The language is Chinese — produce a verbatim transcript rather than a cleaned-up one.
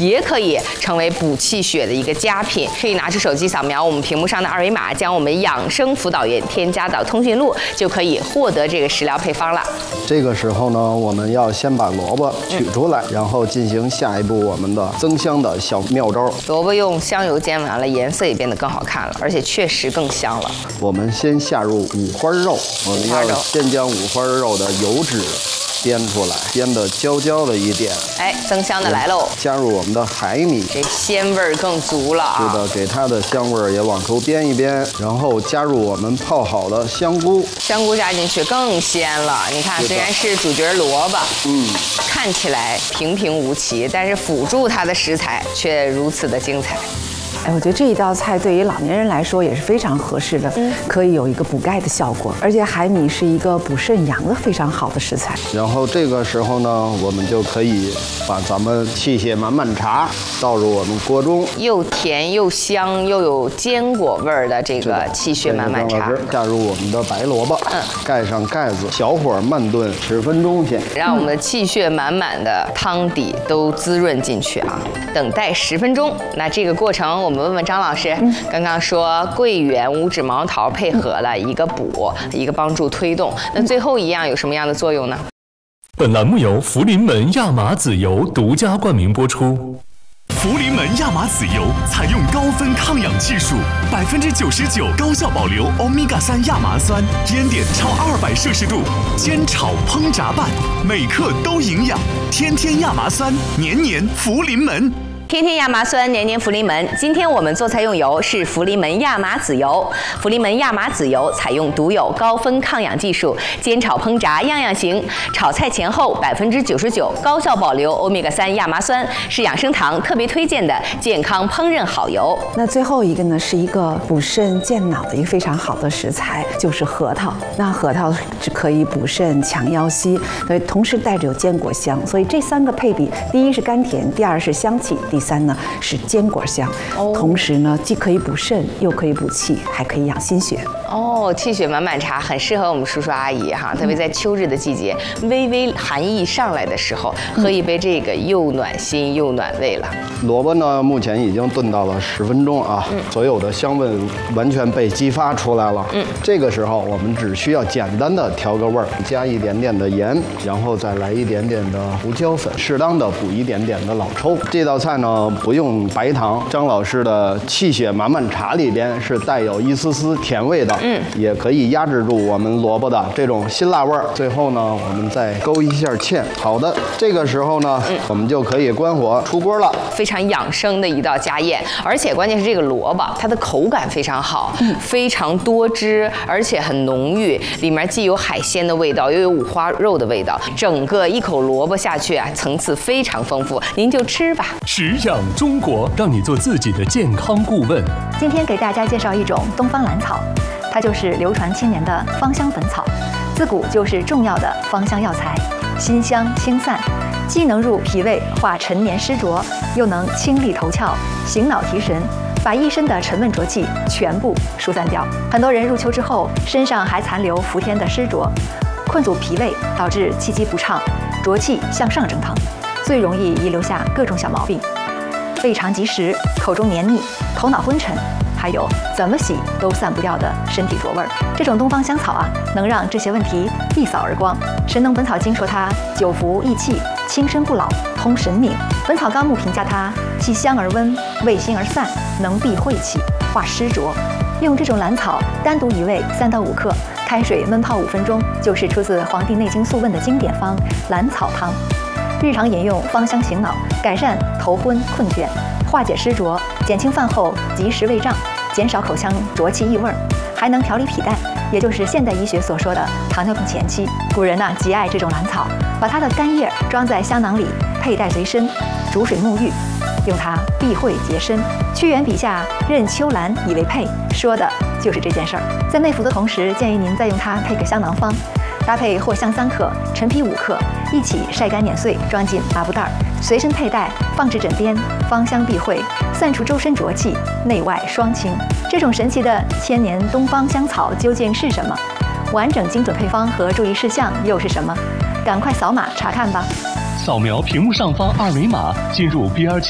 也可以成为补气血的一个佳品。可以拿出手机扫描我们屏幕上的二维码，将我们养生辅导员添加到通讯录，就可以获得这个食疗配方了。 这个时候呢，我们要先把萝卜取出来，嗯、然后进行下一步我们的增香的小妙招。萝卜用香油煎完了，颜色也变得更好看了，而且确实更香了。 我们先下入五花肉，我们要先将五花肉的油脂煸出来，煸的焦焦的一点。 哎，增香的来喽！ 加入我们的海米， 这鲜味儿更足了啊！ 是的，给它的香味儿也往出煸一煸，然后加入我们泡好的香菇， 香菇加进去更鲜了。你看，虽然是主角萝卜，嗯，看起来平平无奇，但是辅助它的食材却如此的精彩。 哎，我觉得这一道菜对于老年人来说也是非常合适的，嗯，可以有一个补钙的效果，而且海米是一个补肾阳的非常好的食材。 然后这个时候呢，我们就可以把咱们气血满满茶倒入我们锅中， 又甜又香又有坚果味儿的这个气血满满茶， 加入我们的白萝卜，嗯，盖上盖子，小火慢炖十分钟先， 让我们的气血满满的汤底都滋润进去啊。等待十分钟，那这个过程我们。我们问问张老师，嗯、刚刚说桂圆、五指毛桃配合了一个补，一个帮助推动，那最后一样有什么样的作用呢？ 本栏目由福临门亚麻籽油独家冠名播出。福临门亚麻籽油采用高分抗氧技术，百分之九十九高效保留欧米伽三亚麻酸，烟点超二百摄氏度，煎炒烹炸拌，每克都营养。天天亚麻酸，年年福临门。 天天亚麻酸，年年福临门。今天我们做菜用油是福临门亚麻籽油。福临门亚麻籽油采用独有高分抗氧技术，煎炒烹炸样样行。炒菜前后百分之九十九高效保留欧米伽三亚麻酸，是养生堂特别推荐的健康烹饪好油。 那最后一个呢，是一个补肾健脑的一个非常好的食材，就是核桃。那核桃是可以补肾强腰膝，所以同时带着有坚果香，所以这三个配比，第一是甘甜，第二是香气，第三呢是坚果香，哦、同时呢既可以补肾，又可以补气，还可以养心血。 哦，气血满满茶很适合我们叔叔阿姨哈，特别在秋日的季节，微微寒意上来的时候，喝一杯这个又暖心又暖胃了。 萝卜呢，目前已经炖到了十分钟啊，嗯、所有的香味完全被激发出来了。嗯，这个时候我们只需要简单的调个味儿，加一点点的盐，然后再来一点点的胡椒粉，适当的补一点点的老抽。这道菜呢不用白糖，张老师的气血满满茶里边是带有一丝丝甜味的。嗯，也可以压制住我们萝卜的这种辛辣味儿。最后呢，我们再勾一下芡。好的，这个时候呢，嗯、我们就可以关火出锅了。 非常养生的一道家宴，而且关键是这个萝卜，它的口感非常好，嗯、非常多汁，而且很浓郁，里面既有海鲜的味道，又有五花肉的味道，整个一口萝卜下去啊，层次非常丰富。您就吃吧。 食养中国，让你做自己的健康顾问。 今天给大家介绍一种东方兰草。它就是流传千年的芳香本草，自古就是重要的芳香药材，辛香清散，既能入脾胃化陈年湿浊，又能清利头窍、醒脑提神，把一身的沉闷浊气全部疏散掉。很多人入秋之后，身上还残留伏天的湿浊，困阻脾胃，导致气机不畅，浊气向上蒸腾，最容易遗留下各种小毛病，胃肠积食，口中黏腻，头脑昏沉。还有怎么洗都散不掉的身体浊味儿，这种东方香草啊，能让这些问题一扫而光。《神农本草经》说它久服益气，轻身不老，通神明。《本草纲目》评价它气香而温，味辛而散，能避晦气，化湿浊。用这种兰草单独一味三到五克，开水焖泡五分钟，就是出自《黄帝内经素问》的经典方兰草汤。日常饮用芳香醒脑，改善头昏困倦，化解湿浊，减轻饭后即食胃胀，减少口腔浊气异味，还能调理脾淡，也就是现代医学所说的糖尿病前期。古人呢、啊、极爱这种兰草，把它的干叶装在香囊里，佩戴随身，煮水沐浴，用它避讳洁身。屈原笔下任秋兰以为佩，说的就是这件事儿。在内服的同时，建议您再用它配个香囊方，搭配藿香三克、陈皮五克，一起晒干碾碎，装进麻布袋，随身佩戴，放置枕边，芳香避秽，散除周身浊气，内外双清。这种神奇的千年东方香草究竟是什么？完整精准配方和注意事项又是什么？赶快扫码查看吧！ 扫描屏幕上方二维码，进入 B R 七